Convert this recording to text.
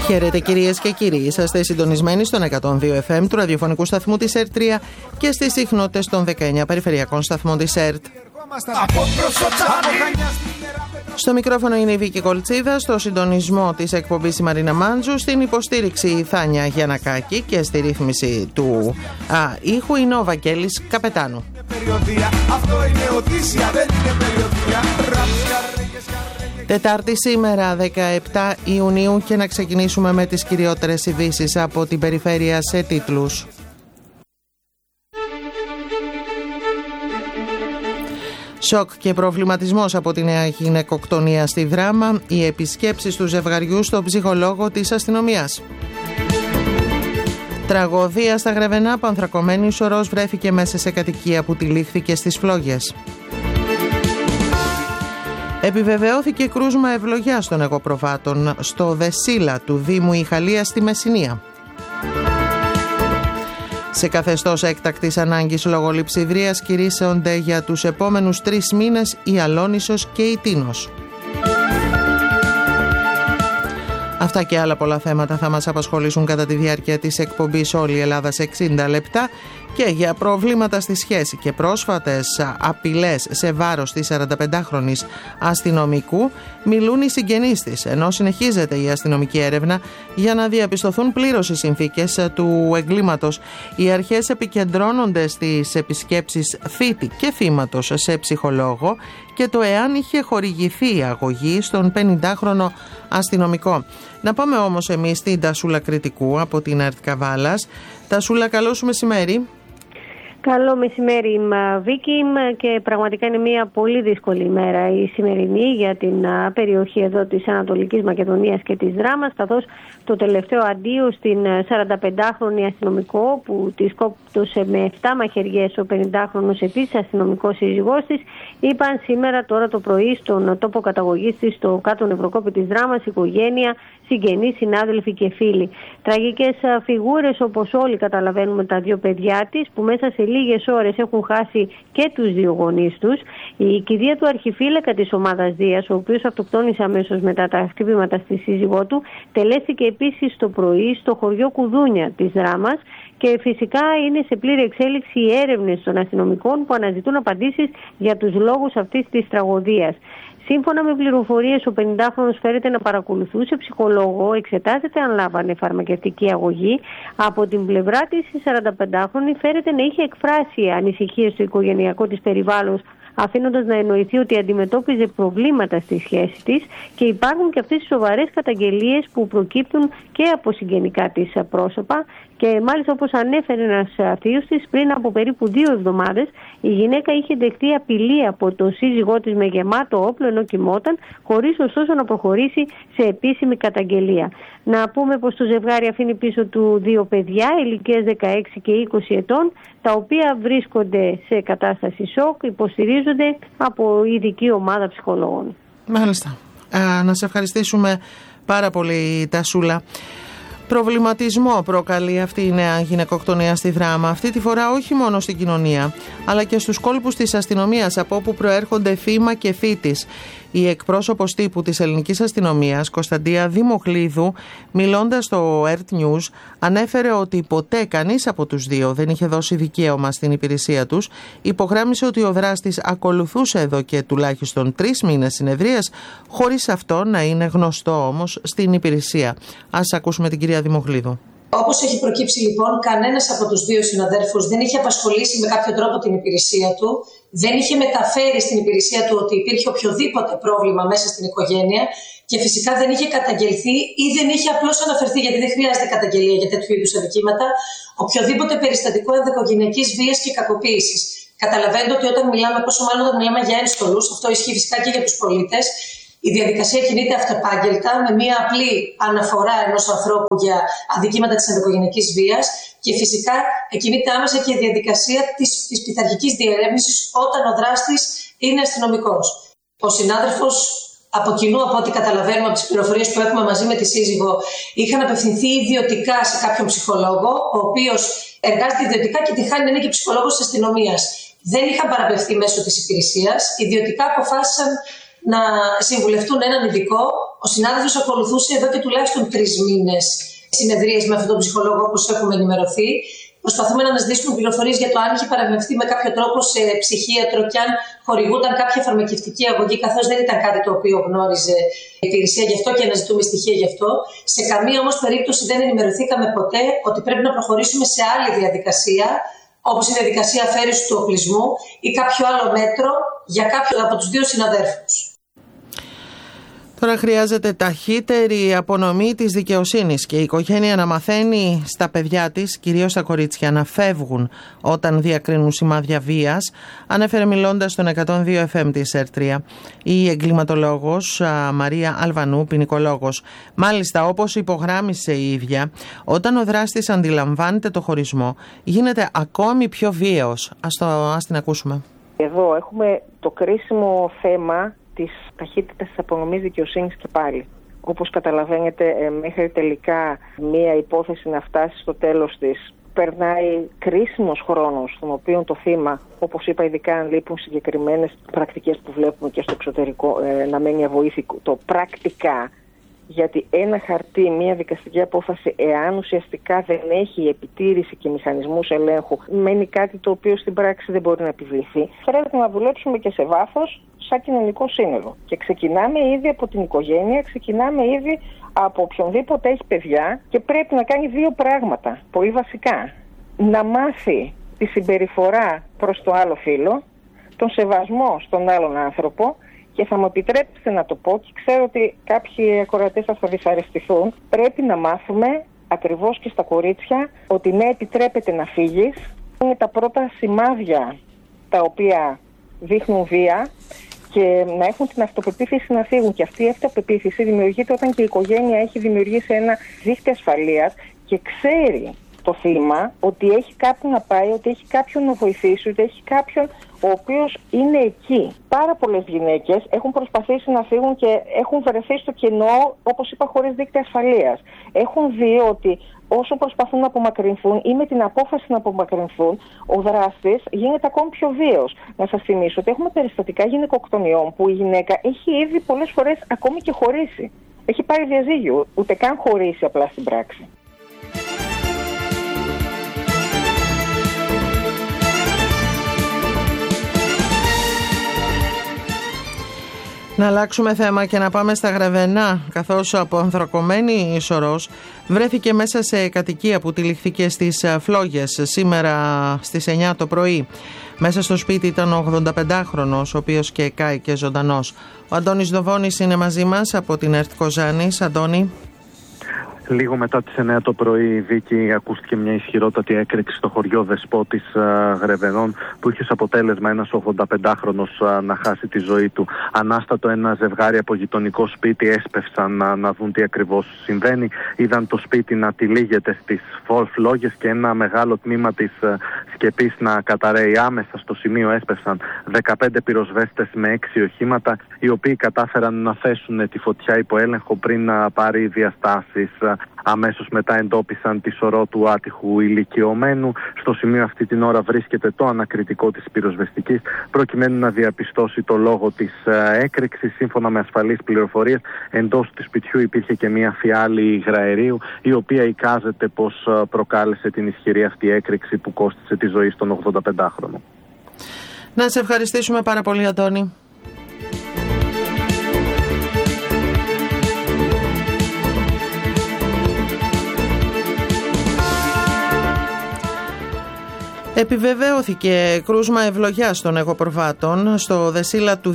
Χαίρετε κυρίες και κύριοι, είσαστε συντονισμένοι στον 102 FM του ραδιοφωνικού σταθμού της ΕΡΤ 3 και στις συχνότητες των 19 περιφερειακών σταθμών της ΕΡΤ. Στο μικρόφωνο είναι η Βίκη Κολτσίδα, στο συντονισμό της εκπομπής η Μαρίνα Μάντζου, στην υποστήριξη η Θάνια Γιαννακάκη και στη ρύθμιση του ήχου είναι ο Βαγγέλης Καπετάνου. Τετάρτη σήμερα 17 Ιουνίου και να ξεκινήσουμε με τις κυριότερες ειδήσεις από την περιφέρεια σε τίτλους. Σοκ και προβληματισμός από τη νέα γυναικοκτονία στη Δράμα, οι επισκέψεις του ζευγαριού στον ψυχολόγο της αστυνομίας. Τραγωδία στα Γρεβενά, πανθρακωμένη σωρός βρέθηκε μέσα σε κατοικία που τυλίχθηκε στις Φλόγες. Επιβεβαιώθηκε κρούσμα ευλογιάς των εγωπροβάτων στο Δεσίλα του Δήμου Ιχαλίας στη Μεσσηνία. Σε καθεστώς έκτακτης ανάγκης λόγω λειψιδρίας κηρύσσονται για τους επόμενους 3 μήνες η Αλόνισσος και η Τίνος. Αυτά και άλλα πολλά θέματα θα μας απασχολήσουν κατά τη διάρκεια της εκπομπής «Όλη η Ελλάδα σε 60 λεπτά» και για προβλήματα στη σχέση και πρόσφατες απειλές σε βάρος της 45χρονης αστυνομικού μιλούν οι συγγενείς της, ενώ συνεχίζεται η αστυνομική έρευνα για να διαπιστωθούν πλήρως οι συνθήκες του εγκλήματος. Οι αρχές επικεντρώνονται στις επισκέψεις θήτη και θύματος σε ψυχολόγο και το εάν είχε χορηγηθεί η αγωγή στον 50χρονο αστυνομικό. Να πάμε όμως εμείς στην Τασούλα Κρητικού από την ΕΡΤ Καβάλας. Τασούλα, καλό σου μεσημέρι. Καλό μεσημέρι, Βίκη, και πραγματικά είναι μια πολύ δύσκολη ημέρα η σημερινή για την περιοχή εδώ της Ανατολικής Μακεδονίας και της Δράμας, καθώς το τελευταίο αντίο στην 45χρονη αστυνομικό που τη σκόπτωσε με 7 μαχαιριές ο 50χρονος επίσης αστυνομικός σύζυγός της, είπαν σήμερα τώρα το πρωί στον τόπο καταγωγής της στο κάτω νευροκόπη της Δράμας, οικογένεια, συγγενείς, συνάδελφοι και φίλοι. Τραγικές φιγούρες, όπως όλοι καταλαβαίνουμε, τα 2 παιδιά της που μέσα σε λίγες ώρες έχουν χάσει και τους 2 γονείς τους. Η κηδεία του αρχιφύλακα της ομάδας Δίας, ο οποίος αυτοκτόνησε αμέσως μετά τα χτυπήματα στη σύζυγό του, τελέστηκε επίσης το πρωί στο χωριό Κουδούνια της Δράμας και φυσικά είναι σε πλήρη εξέλιξη οι έρευνες των αστυνομικών που αναζητούν απαντήσεις για τους λόγους αυτής της τραγωδίας. Σύμφωνα με πληροφορίες, ο 50χρονος φέρεται να παρακολουθούσε ψυχολόγο, εξετάζεται αν λάβανε φαρμακευτική αγωγή. Από την πλευρά της, η 45χρονη φέρεται να είχε εκφράσει ανησυχίες στο οικογενειακό της περιβάλλον, αφήνοντας να εννοηθεί ότι αντιμετώπιζε προβλήματα στη σχέση της και υπάρχουν και αυτές οι σοβαρές καταγγελίες που προκύπτουν και από συγγενικά της πρόσωπα. Και μάλιστα, όπως ανέφερε ένας θείος της, πριν από περίπου 2 εβδομάδες η γυναίκα είχε δεχτεί απειλή από τον σύζυγό της με γεμάτο όπλο ενώ κοιμόταν, χωρίς ωστόσο να προχωρήσει σε επίσημη καταγγελία. Να πούμε πως το ζευγάρι αφήνει πίσω του 2 παιδιά ηλικίας 16 και 20 ετών, τα οποία βρίσκονται σε κατάσταση σοκ, υποστηρίζονται από ειδική ομάδα ψυχολόγων. Μάλιστα. Να σε ευχαριστήσουμε πάρα πολύ, Τασούλα. Προβληματισμό προκαλεί αυτή η νέα γυναικοκτονία στη Δράμα, αυτή τη φορά όχι μόνο στην κοινωνία, αλλά και στους κόλπους της αστυνομίας, από όπου προέρχονται θύμα και θήτης. Η εκπρόσωπος τύπου της ελληνικής αστυνομίας, Κωνσταντία Δημοχλίδου, μιλώντας στο Earth News, ανέφερε ότι ποτέ κανείς από τους 2 δεν είχε δώσει δικαίωμα στην υπηρεσία τους. Υπογράμμισε ότι ο δράστης ακολουθούσε εδώ και τουλάχιστον 3 μήνες συνεδρίας, χωρίς αυτό να είναι γνωστό όμως στην υπηρεσία. Ας ακούσουμε την κυρία Δημοχλίδου. Όπως έχει προκύψει λοιπόν, κανένας από τους 2 συναδέλφους δεν είχε απασχολήσει με κάποιο τρόπο την υπηρεσία του, δεν είχε μεταφέρει στην υπηρεσία του ότι υπήρχε οποιοδήποτε πρόβλημα μέσα στην οικογένεια και φυσικά δεν είχε καταγγελθεί ή δεν είχε απλώς αναφερθεί, γιατί δεν χρειάζεται καταγγελία για τέτοιου είδους αδικήματα, οποιοδήποτε περιστατικό ενδοοικογενειακής βίας και κακοποίησης. Καταλαβαίνετε ότι όταν μιλάμε, πόσο μάλλον όταν μιλάμε για ένστολους, αυτό ισχύει φυσικά και για τους πολίτες. Η διαδικασία κινείται αυτεπάγγελτα με μία απλή αναφορά ενός ανθρώπου για αδικήματα της ενδοοικογενειακής βίας και φυσικά κινείται άμεσα και η διαδικασία της πειθαρχικής διερεύνησης όταν ο δράστης είναι αστυνομικός. Ο συνάδελφος από κοινού, από ό,τι καταλαβαίνουμε από τις πληροφορίες που έχουμε μαζί με τη σύζυγο, είχαν απευθυνθεί ιδιωτικά σε κάποιον ψυχολόγο, ο οποίος εργάζεται ιδιωτικά και τη χάνει να είναι και ψυχολόγος της αστυνομίας. Δεν είχαν παραπευθεί μέσω της υπηρεσίας, ιδιωτικά αποφάσισαν να συμβουλευτούν έναν ειδικό, Ο συνάδελφος ακολουθούσε εδώ και τουλάχιστον 3 μήνες συνεδρίες με αυτόν τον ψυχολόγο, όπως έχουμε ενημερωθεί. Προσπαθούμε να αναζητήσουμε πληροφορίες για το αν είχε παραμευθεί με κάποιο τρόπο σε ψυχίατρο και αν χορηγούταν κάποια φαρμακευτική αγωγή, καθώς δεν ήταν κάτι το οποίο γνώριζε η υπηρεσία γι' αυτό και αναζητούμε στοιχεία γι' αυτό. Σε καμία όμως περίπτωση δεν ενημερωθήκαμε ποτέ ότι πρέπει να προχωρήσουμε σε άλλη διαδικασία, όπως η διαδικασία αφαίρεσης του οπλισμού ή κάποιο άλλο μέτρο για κάποιον από τους 2 συναδέλφους. Τώρα χρειάζεται ταχύτερη απονομή της δικαιοσύνης και η οικογένεια να μαθαίνει στα παιδιά της, κυρίως στα κορίτσια, να φεύγουν όταν διακρίνουν σημάδια βίας, ανέφερε μιλώντας στον 102 FM της ΕΡΤΡΙΑ η εγκληματολόγος Μαρία Αλβανού, ποινικολόγος. Μάλιστα, όπως υπογράμμισε η ίδια, όταν ο δράστης αντιλαμβάνεται το χωρισμό, γίνεται ακόμη πιο βίαιος. Ας την ακούσουμε. Εδώ έχουμε το κρίσιμο θέμα της ταχύτητας της απονομής δικαιοσύνης και πάλι. Όπως καταλαβαίνετε, μέχρι τελικά μία υπόθεση να φτάσει στο τέλος της, περνάει κρίσιμος χρόνος, στον οποίο το θύμα, όπως είπα, ειδικά αν λείπουν συγκεκριμένες πρακτικές που βλέπουμε και στο εξωτερικό, να μένει αβοήθητο, το πρακτικά. Γιατί ένα χαρτί, μια δικαστική απόφαση, εάν ουσιαστικά δεν έχει επιτήρηση και μηχανισμούς ελέγχου, μένει κάτι το οποίο στην πράξη δεν μπορεί να επιβληθεί. Πρέπει να δουλέψουμε και σε βάθος σαν κοινωνικό σύνολο. Και ξεκινάμε ήδη από την οικογένεια, ξεκινάμε ήδη από οποιονδήποτε έχει παιδιά και πρέπει να κάνει 2 πράγματα, πολύ βασικά. Να μάθει τη συμπεριφορά προς το άλλο φύλο, τον σεβασμό στον άλλον άνθρωπο. Και θα μου επιτρέψετε να το πω, και ξέρω ότι κάποιοι ακροατές θα δυσαρεστηθούν, πρέπει να μάθουμε ακριβώς και στα κορίτσια ότι ναι, επιτρέπεται να φύγεις. Είναι τα πρώτα σημάδια τα οποία δείχνουν βία και να έχουν την αυτοπεποίθηση να φύγουν. Και αυτή η αυτοπεποίθηση δημιουργείται όταν και η οικογένεια έχει δημιουργήσει ένα δίχτυ ασφαλείας και ξέρει το θύμα ότι έχει κάποιον να πάει, ότι έχει κάποιον να βοηθήσει, ότι έχει κάποιον ο οποίος είναι εκεί. Πάρα πολλές γυναίκες έχουν προσπαθήσει να φύγουν και έχουν βρεθεί στο κενό, όπως είπα, χωρίς δίκτυα ασφαλείας. Έχουν δει ότι όσο προσπαθούν να απομακρυνθούν ή με την απόφαση να απομακρυνθούν, ο δράστης γίνεται ακόμη πιο βίαιος. Να σας θυμίσω ότι έχουμε περιστατικά γυναικοκτονιών που η γυναίκα έχει ήδη πολλές φορές ακόμη και χωρίσει. Έχει πάρει διαζύγιο, ούτε καν χωρίσει απλά στην πράξη. Να αλλάξουμε θέμα και να πάμε στα Γρεβενά, καθώς από ανθρακωμένη σωρός βρέθηκε μέσα σε κατοικία που τυλιχθήκε στις Φλόγες σήμερα στις 9 το πρωί. Μέσα στο σπίτι ήταν ο 85χρονος, ο οποίος και κάηκε ζωντανός. Ο Αντώνης Δοβώνης είναι μαζί μας από την ΕΡΤ Κοζάνης. Αντώνη. Λίγο μετά τις 9 το πρωί, Βίκη, ακούστηκε μια ισχυρότατη έκρηξη στο χωριό Δεσπότης Γρεβενών, που είχε ως αποτέλεσμα ένας 85χρονος να χάσει τη ζωή του. Ανάστατο ένα ζευγάρι από γειτονικό σπίτι έσπευσαν να δουν τι ακριβώς συμβαίνει. Είδαν το σπίτι να τυλίγεται στις Φλόγες και ένα μεγάλο τμήμα της σκεπής να καταραίει. Άμεσα στο σημείο έσπευσαν 15 πυροσβέστες με 6 οχήματα, οι οποίοι κατάφεραν να θέσουν τη φωτιά υπό έλεγχο πριν να πάρει διαστάσεις. Αμέσως μετά εντόπισαν τη σωρό του άτυχου ηλικιωμένου. Στο σημείο αυτή την ώρα βρίσκεται το ανακριτικό της πυροσβεστικής, προκειμένου να διαπιστώσει το λόγο της έκρηξης. Σύμφωνα με ασφαλείς πληροφορίες, εντός του σπιτιού υπήρχε και μια φιάλη υγραερίου, η οποία εικάζεται πως προκάλεσε την ισχυρή αυτή έκρηξη που κόστισε τη ζωή στον 85χρονο. Να σε ευχαριστήσουμε πάρα πολύ, Αντώνη. Επιβεβαιώθηκε κρούσμα ευλογιάς των εγωπροβάτων στο Δεσίλα του